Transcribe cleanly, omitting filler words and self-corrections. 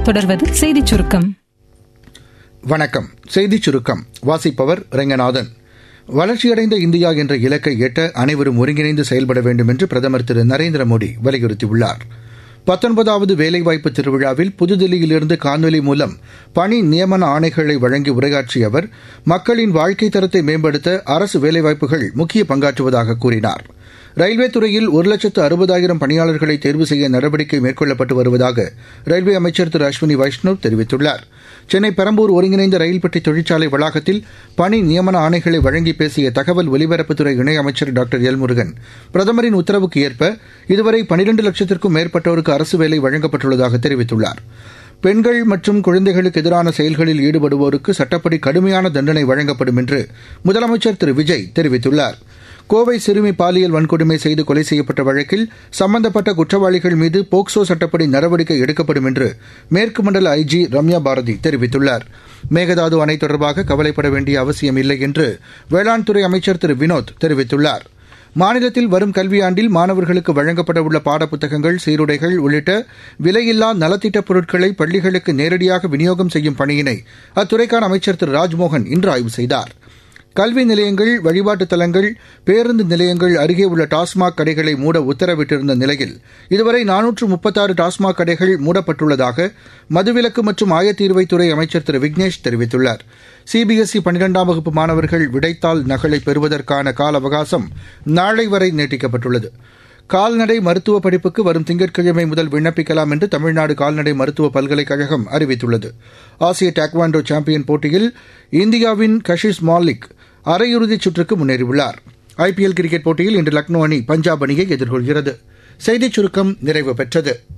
தொடர்வது செய்திச் சுருக்கம். வணக்கம். செய்திச் சுருக்கம் வாசிப்பவர் ரெங்கநாதன். வளர்ச்சியடைந்த இந்தியா என்ற இலக்கை எட்ட அனைவரும் ஒருங்கிணைந்து செயல்பட வேண்டும் என்று பிரதமர் திரு நரேந்திர மோடி வலியுறுத்தியுள்ளார். 19வது வேலைவாய்ப்பு திருவிழாவில் புதுதில்லியிலிருந்து காணொலி மூலம் பணி நியமன ஆணைகளை வழங்கி உரையாற்றிய அவர், மக்களின் வாழ்க்கை தரத்தை மேம்படுத்த அரசு வேலைவாய்ப்புகள் முக்கிய பங்காற்றுவதாக கூறினார். ரயில்வே துறையில் 1,60,000 பணியாளர்களை தேர்வு செய்ய நடவடிக்கை மேற்கொள்ளப்பட்டு வருவதாக ரயில்வே அமைச்சர் திரு அஸ்வினி வைஷ்ணவ் தெரிவித்துள்ளார். சென்னை பெரம்பூர் ஒருங்கிணைந்த ரயில் பெட்டி தொழிற்சாலை வளாகத்தில் பணி நியமன ஆணைகளை வழங்கி பேசிய தகவல் ஒலிபரப்புத்துறை இணையமைச்சர் டாக்டர் எல் முருகன், பிரதமரின் உத்தரவுக்கு ஏற்ப இதுவரை 12 லட்சத்திற்கும் மேற்பட்டோருக்கு அரசு வேலை வழங்கப்பட்டுள்ளதாக தெரிவித்துள்ளார். பெண்கள் மற்றும் குழந்தைகளுக்கு எதிரான செயல்களில் ஈடுபடுவோருக்கு சட்டப்படி கடுமையான தண்டனை வழங்கப்படும் என்று முதலமைச்சர் திரு விஜய் தெரிவித்துள்ளார். கோவை சிறுமி பாலியல் வன்கொடுமை செய்து கொலை செய்யப்பட்ட வழக்கில் சம்பந்தப்பட்ட குற்றவாளிகள் மீது போக்சோ சட்டப்படி நடவடிக்கை எடுக்கப்படும் என்று மேற்கு மண்டல ஐஜி ரம்யா பாரதி தெரிவித்துள்ளார். மேகதாது அணை தொடர்பாக கவலைப்பட வேண்டிய அவசியம் இல்லை என்று வேளாண் துறை அமைச்சர் திரு வினோத் தெரிவித்துள்ளார். மாநிலத்தில் வரும் கல்வியாண்டில் மாணவர்களுக்கு வழங்கப்பட உள்ள பாடப்புத்தகங்கள், சீருடைகள் உள்ளிட்ட விலையில்லா நலத்திட்டப் பொருட்களை பள்ளிகளுக்கு நேரடியாக விநியோகம் செய்யும் பணியினை அத்துறைக்கான அமைச்சர் திரு ராஜ்மோகன் இன்று ஆய்வு செய்தார். கல்வி நிலையங்கள், வழிபாட்டுத் தலங்கள், பேருந்து நிலையங்கள் அருகே உள்ள டாஸ்மாக் கடைகளை மூட உத்தரவிட்டிருந்த நிலையில் இதுவரை 436 டாஸ்மாக் கடைகள் மூடப்பட்டுள்ளதாக மதுவிலக்கு மற்றும் ஆயத்தீர்வைத்துறை அமைச்சர் திரு விக்னேஷ் தெரிவித்துள்ளார். சிபிஎஸ்இ 12ஆம் வகுப்பு மாணவர்கள் விடைத்தாள் நகலை பெறுவதற்கான கால அவகாசம் நாளை வரை நீட்டிக்கப்பட்டுள்ளது. கால்நடை மருத்துவ படிப்புக்கு வரும் திங்கட்கிழமை முதல் விண்ணப்பிக்கலாம் என்று தமிழ்நாடு கால்நடை மருத்துவ பல்கலைக்கழகம் அறிவித்துள்ளது. ஆசிய டாக்வாண்டோ சாம்பியன் போட்டியில் இந்தியாவின் கஷிஷ் மாலிக் அரையிறுதிச் சுற்றுக்கு முன்னேறியுள்ளார். ஐபிஎல் கிரிக்கெட் போட்டியில் இன்று லக்னோ அணி பஞ்சாப் அணியை எதிர்கொள்கிறது. செய்திச் சுருக்கம் நிறைவு பெற்றது.